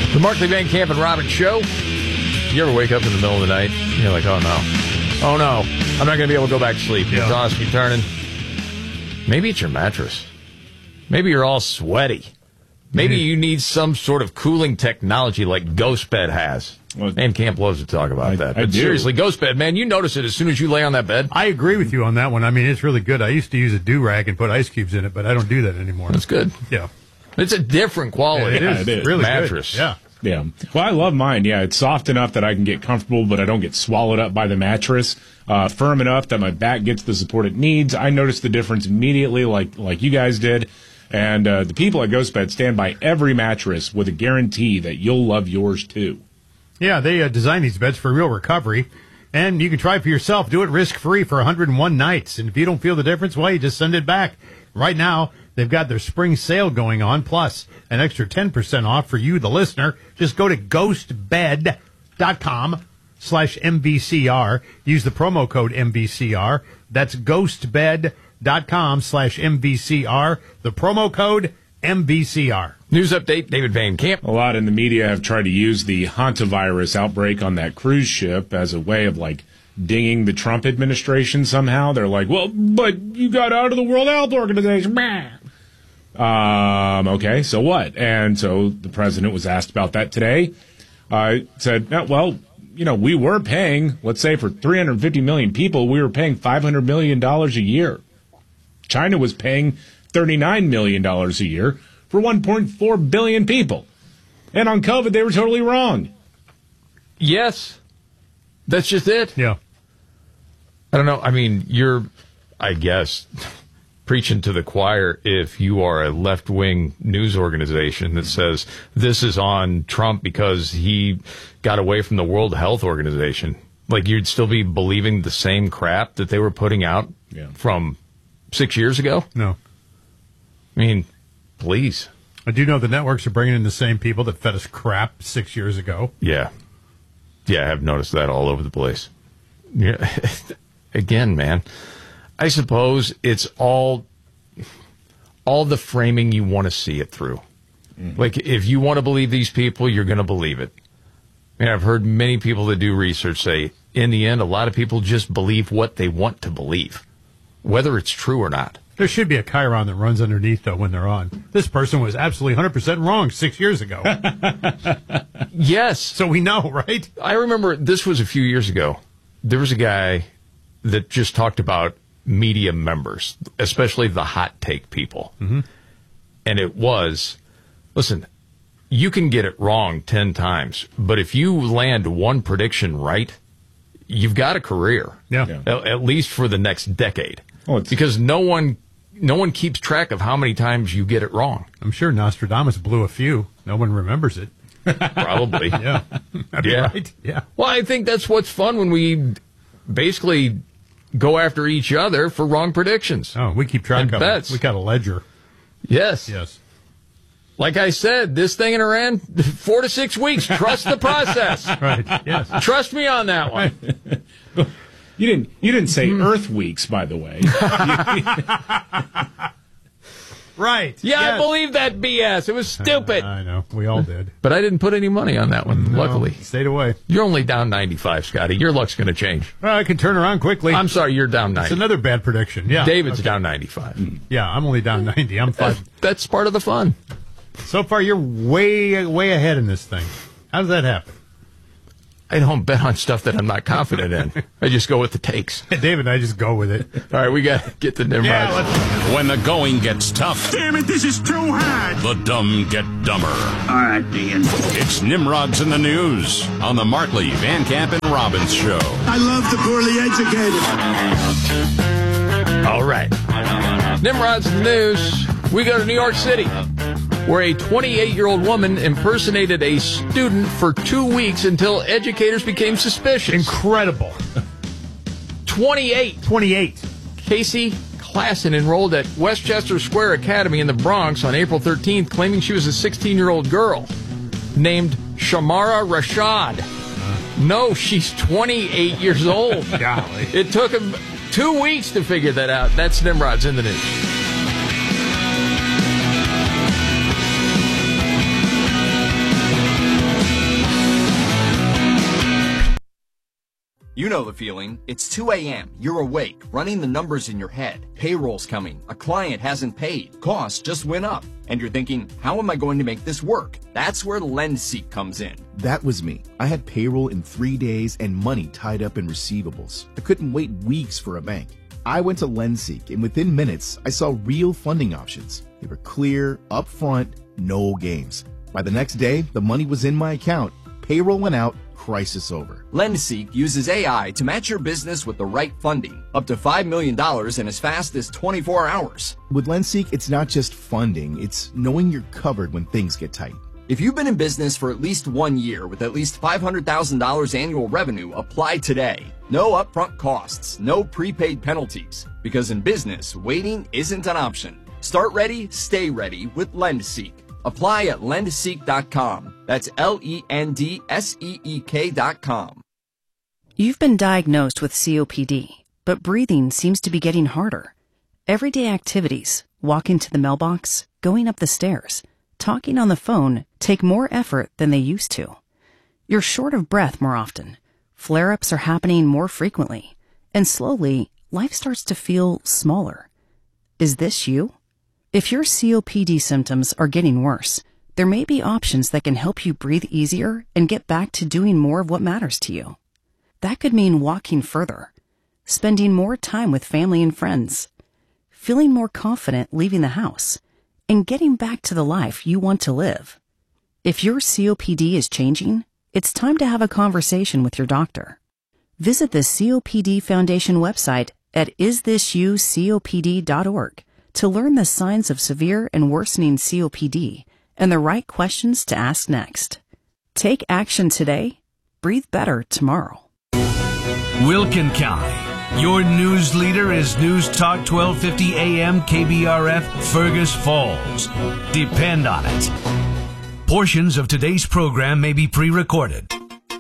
The Markley, Van Camp, and Robbins Show. You ever wake up in the middle of the night and you're like, oh no, I'm not going to be able to go back to sleep. You're tossing, you're turning. Maybe it's your mattress. Maybe you're all sweaty. Maybe you need some sort of cooling technology like GhostBed has. Van Camp loves to talk about that. But seriously, GhostBed, man, you notice it as soon as you lay on that bed. I agree with you on that one. I mean, it's really good. I used to use a do-rag and put ice cubes in it, but I don't do that anymore. That's good. Yeah. It's a different quality. It is. Really mattress. Good. Yeah. Well, I love mine. Yeah, it's soft enough that I can get comfortable, but I don't get swallowed up by the mattress. Firm enough that my back gets the support it needs. I noticed the difference immediately, like you guys did. And the people at GhostBed stand by every mattress with a guarantee that you'll love yours too. Yeah, they design these beds for real recovery. And you can try it for yourself. Do it risk-free for 101 nights. And if you don't feel the difference, well, you just send it back. Right now, they've got their spring sale going on, plus an extra 10% off for you, the listener. Just go to ghostbed.com/MVCR. Use the promo code MVCR. That's ghostbed.com/MVCR. The promo code MVCR. News update, David Van Camp. A lot in the media have tried to use the hantavirus outbreak on that cruise ship as a way of, dinging the Trump administration somehow. They're like, well, but you got out of the World Health Organization. Okay, so what? And so the president was asked about that today. Said, well, we were paying, let's say for 350 million people, we were paying $500 million a year. China was paying $39 million a year for 1.4 billion people. And on COVID, they were totally wrong. Yes. That's just it. Yeah. I don't know. I mean, you're, I guess, preaching to the choir if you are a left-wing news organization that says this is on Trump because he got away from the World Health Organization. You'd still be believing the same crap that they were putting out from 6 years ago? No. I mean, please. I do know the networks are bringing in the same people that fed us crap 6 years ago. Yeah. Yeah, I have noticed that all over the place. Yeah. Again, man, I suppose it's all the framing you want to see it through. Mm-hmm. If you want to believe these people, you're going to believe it. And I've heard many people that do research say, in the end, a lot of people just believe what they want to believe, whether it's true or not. There should be a chyron that runs underneath, though, when they're on. This person was absolutely 100% wrong 6 years ago. Yes. So we know, right? I remember this was a few years ago. There was a guy that just talked about media members, especially the hot take people. Mm-hmm. And it was, listen, you can get it wrong 10 times, but if you land one prediction right, you've got a career. Yeah. At least for the next decade. Oh, because no one keeps track of how many times you get it wrong. I'm sure Nostradamus blew a few. No one remembers it. Probably. Yeah. Right? Yeah. Well, I think that's what's fun when we basically go after each other for wrong predictions. Oh, we keep track of bets. it. We got a ledger. Yes. Yes. Like I said, this thing in Iran, 4 to 6 weeks. Trust the process. Right. Yes. Trust me on that one. You didn't say Earth weeks, by the way. Right. Yeah, yes. I believe that BS. It was stupid. I know. We all did. But I didn't put any money on that one, luckily. Stayed away. You're only down 95, Scotty. Your luck's going to change. I can turn around quickly. I'm sorry, you're down 90. It's another bad prediction. Yeah. David's down 95. Yeah, I'm only down 90. I'm 5. That's part of the fun. So far, you're way ahead in this thing. How does that happen? I don't bet on stuff that I'm not confident in. I just go with the takes. David and I just go with it. All right, we got to get the Nimrod. Yeah, when the going gets tough. Damn it, this is too hard. The dumb get dumber. All right, Dean. It's Nimrod's in the News on the Markley, Van Camp, and Robbins Show. I love the poorly educated. All right. Nimrod's in the News. We go to New York City, where a 28-year-old woman impersonated a student for 2 weeks until educators became suspicious. Incredible. 28. Casey Klassen enrolled at Westchester Square Academy in the Bronx on April 13th, claiming she was a 16-year-old girl named Shamara Rashad. No, she's 28 years old. Golly. It took him 2 weeks to figure that out. That's Nimrod's in the News. You know the feeling. It's 2 a.m. You're awake, running the numbers in your head. Payroll's coming. A client hasn't paid. Costs just went up. And you're thinking, how am I going to make this work? That's where LendSeek comes in. That was me. I had payroll in 3 days and money tied up in receivables. I couldn't wait weeks for a bank. I went to LendSeek, and within minutes, I saw real funding options. They were clear, upfront, no games. By the next day, the money was in my account. Payroll went out. Crisis over. LendSeek uses AI to match your business with the right funding, up to $5 million in as fast as 24 hours. With LendSeek, it's not just funding, it's knowing you're covered when things get tight. If you've been in business for at least 1 year with at least $500,000 annual revenue, apply today. No upfront costs, no prepaid penalties, because in business, waiting isn't an option. Start ready, stay ready with LendSeek. Apply at lendseek.com. That's LENDSEEK.com. You've been diagnosed with COPD, but breathing seems to be getting harder. Everyday activities, walking to the mailbox, going up the stairs, talking on the phone take more effort than they used to. You're short of breath more often. Flare-ups are happening more frequently. And slowly, life starts to feel smaller. Is this you? If your COPD symptoms are getting worse, there may be options that can help you breathe easier and get back to doing more of what matters to you. That could mean walking further, spending more time with family and friends, feeling more confident leaving the house, and getting back to the life you want to live. If your COPD is changing, it's time to have a conversation with your doctor. Visit the COPD Foundation website at isthisyoucopd.org to learn the signs of severe and worsening COPD and the right questions to ask next. Take action today. Breathe better tomorrow. Wilkin County. Your news leader is News Talk 1250 AM KBRF Fergus Falls. Depend on it. Portions of today's program may be pre-recorded.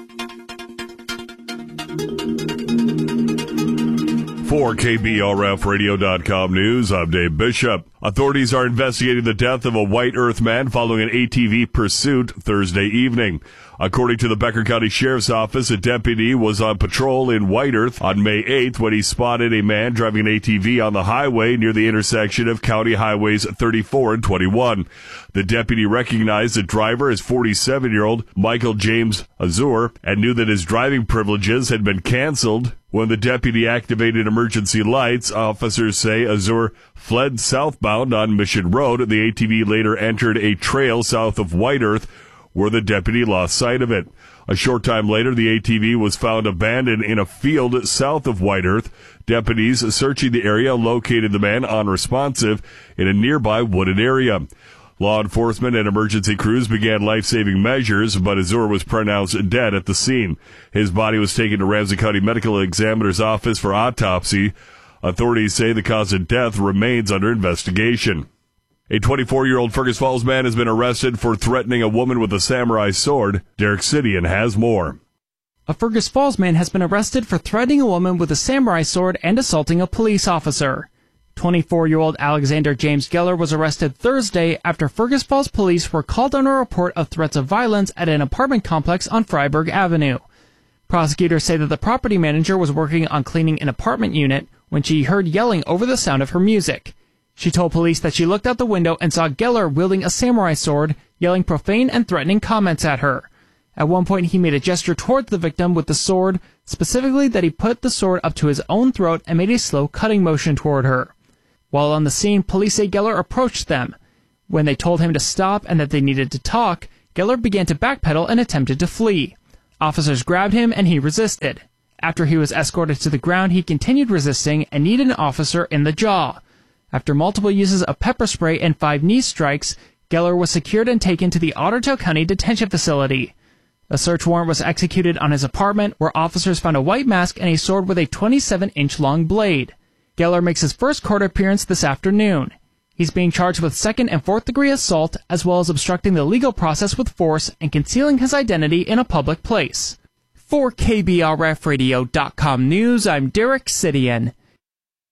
For KBRFradio.com news, I'm Dave Bishop. Authorities are investigating the death of a White Earth man following an ATV pursuit Thursday evening. According to the Becker County Sheriff's Office, a deputy was on patrol in White Earth on May 8th when he spotted a man driving an ATV on the highway near the intersection of County Highways 34 and 21. The deputy recognized the driver as 47-year-old Michael James Azur and knew that his driving privileges had been canceled. When the deputy activated emergency lights, officers say Azur fled southbound on Mission Road. The ATV later entered a trail south of White Earth, where the deputy lost sight of it. A short time later, the ATV was found abandoned in a field south of White Earth. Deputies searching the area located the man unresponsive in a nearby wooded area. Law enforcement and emergency crews began life-saving measures, but Azur was pronounced dead at the scene. His body was taken to Ramsey County Medical Examiner's office for autopsy. Authorities say the cause of death remains under investigation. A 24-year-old Fergus Falls man has been arrested for threatening a woman with a samurai sword. Derek Sidian has more. A Fergus Falls man has been arrested for threatening a woman with a samurai sword and assaulting a police officer. 24-year-old Alexander James Geller was arrested Thursday after Fergus Falls police were called on a report of threats of violence at an apartment complex on Freiburg Avenue. Prosecutors say that the property manager was working on cleaning an apartment unit when she heard yelling over the sound of her music. She told police that she looked out the window and saw Geller wielding a samurai sword, yelling profane and threatening comments at her. At one point, he made a gesture towards the victim with the sword, specifically that he put the sword up to his own throat and made a slow cutting motion toward her. While on the scene, police say Geller approached them. When they told him to stop and that they needed to talk, Geller began to backpedal and attempted to flee. Officers grabbed him and he resisted. After he was escorted to the ground, he continued resisting and kneed an officer in the jaw. After multiple uses of pepper spray and 5 knee strikes, Geller was secured and taken to the Ottertail County Detention Facility. A search warrant was executed on his apartment, where officers found a white mask and a sword with a 27-inch long blade. Geller makes his first court appearance this afternoon. He's being charged with 2nd and 4th degree assault, as well as obstructing the legal process with force and concealing his identity in a public place. For KBRFradio.com News, I'm Derek Sidian.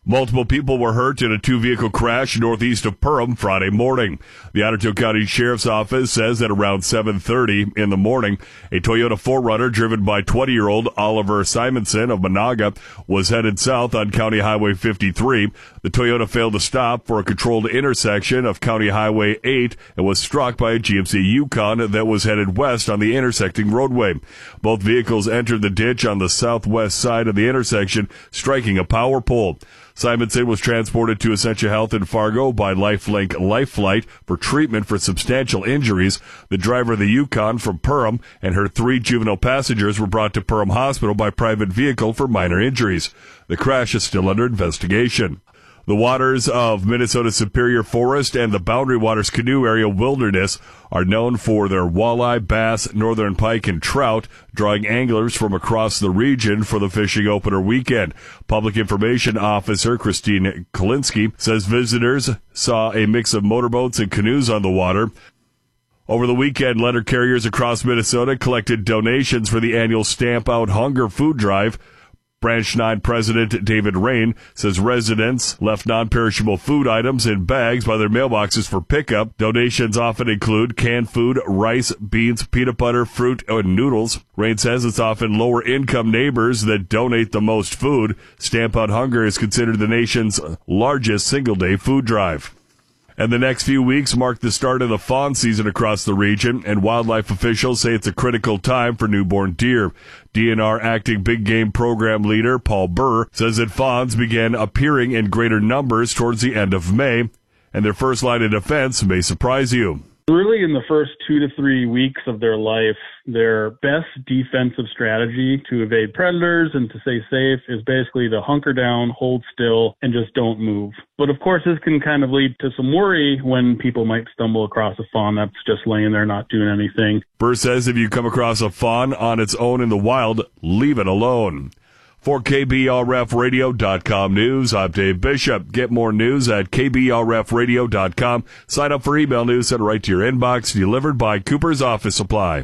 Multiple people were hurt in a two-vehicle crash northeast of Perham Friday morning. The Ottertail County Sheriff's Office says that around 7:30 in the morning, a Toyota 4Runner driven by 20-year-old Oliver Simonson of Monaga was headed south on County Highway 53. The Toyota failed to stop for a controlled intersection of County Highway 8 and was struck by a GMC Yukon that was headed west on the intersecting roadway. Both vehicles entered the ditch on the southwest side of the intersection, striking a power pole. Simonson was transported to Essentia Health in Fargo by LifeLink Life Flight for treatment for substantial injuries. The driver of the Yukon from Perham and her 3 juvenile passengers were brought to Perham Hospital by private vehicle for minor injuries. The crash is still under investigation. The waters of Minnesota's Superior Forest and the Boundary Waters Canoe Area Wilderness are known for their walleye, bass, northern pike, and trout, drawing anglers from across the region for the fishing opener weekend. Public Information Officer Christine Kalinsky says visitors saw a mix of motorboats and canoes on the water. Over the weekend, letter carriers across Minnesota collected donations for the annual Stamp Out Hunger food drive. Branch 9 President David Rain says residents left non-perishable food items in bags by their mailboxes for pickup. Donations often include canned food, rice, beans, peanut butter, fruit, and noodles. Rain says it's often lower-income neighbors that donate the most food. Stamp Out Hunger is considered the nation's largest single-day food drive. And the next few weeks mark the start of the fawn season across the region, and wildlife officials say it's a critical time for newborn deer. DNR Acting Big Game Program Leader Paul Burr says that fawns began appearing in greater numbers towards the end of May, and their first line of defense may surprise you. Really, in the first 2 to 3 weeks of their life, their best defensive strategy to evade predators and to stay safe is basically to hunker down, hold still, and just don't move. But of course, this can kind of lead to some worry when people might stumble across a fawn that's just laying there not doing anything. Burr says if you come across a fawn on its own in the wild, leave it alone. For KBRFradio.com news, I'm Dave Bishop. Get more news at KBRFradio.com. Sign up for email news sent right to your inbox, delivered by Cooper's Office Supply.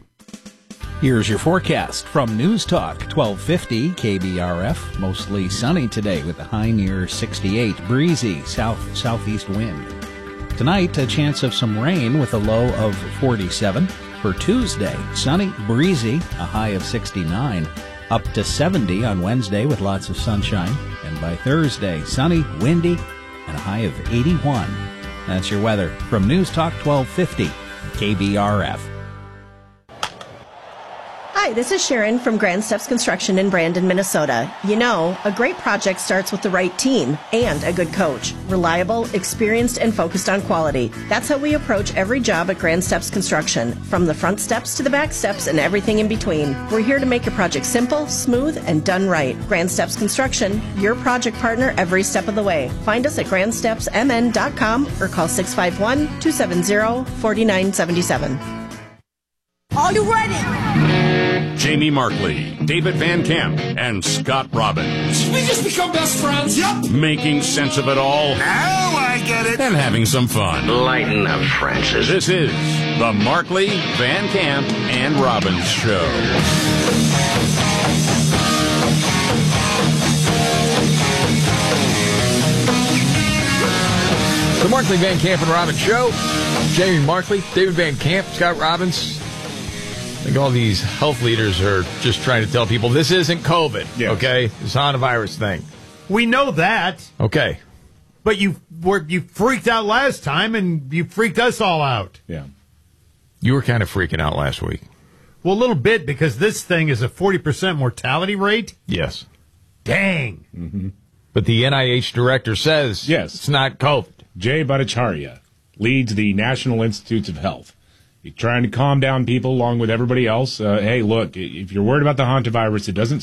Here's your forecast from News Talk 1250 KBRF. Mostly sunny today with a high near 68, breezy south-southeast wind. Tonight, a chance of some rain with a low of 47. For Tuesday, sunny, breezy, a high of 69. Up to 70 on Wednesday with lots of sunshine. And by Thursday, sunny, windy, and a high of 81. That's your weather from News Talk 1250 KBRF. Hi, this is Sharon from Grand Steps Construction in Brandon, Minnesota. You know, a great project starts with the right team and a good coach. Reliable, experienced, and focused on quality. That's how we approach every job at Grand Steps Construction, from the front steps to the back steps and everything in between. We're here to make your project simple, smooth, and done right. Grand Steps Construction, your project partner every step of the way. Find us at grandstepsmn.com or call 651-270-4977. Are you ready? Jamie Markley, David Van Camp, and Scott Robbins. We just become best friends. Yep. Making sense of it all. Now I get it. And having some fun. Lighten up, Francis. This is the Markley, Van Camp, and Robbins Show. The Markley, Van Camp, and Robbins Show. Jamie Markley, David Van Camp, Scott Robbins. I think all these health leaders are just trying to tell people this isn't COVID, okay? This coronavirus thing. We know that. Okay. But you freaked out last time, and you freaked us all out. Yeah. You were kind of freaking out last week. Well, a little bit, because this thing is a 40% mortality rate. Yes. Dang. Mm-hmm. But the NIH director says it's not COVID. Jay Bhattacharya leads the National Institutes of Health. He's trying to calm down people along with everybody else. Hey, look, if you're worried about the hantavirus, it doesn't